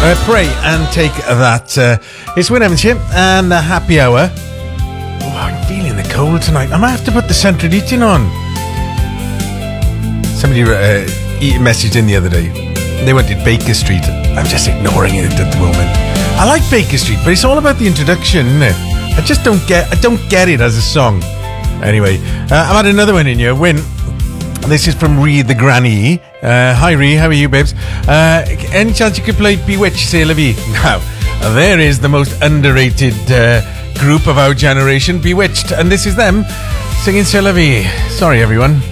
Pray and Take That. It's Win Evans here and the happy hour. Oh, I'm feeling the cold tonight. I might have to put the central heating on. Somebody messaged in the other day. They wanted Baker Street. I'm just ignoring it at the moment. I like Baker Street, but it's all about the introduction, isn't it? I just don't get it as a song. Anyway, I've had another one in here. Win. This is from Ree the Granny. Hi Ree, how are you, babes? Any chance you could play Bewitched, C'est La Vie? Now, there is the most underrated group of our generation, Bewitched, and this is them singing C'est La Vie. Sorry, everyone.